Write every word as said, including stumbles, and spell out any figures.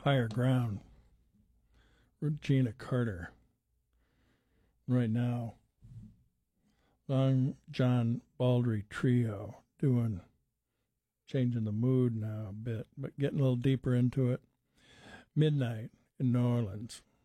Higher Ground, Regina Carter. Right now, Long John Baldry Trio doing, changing the mood now a bit, but getting a little deeper into it. Midnight in New Orleans.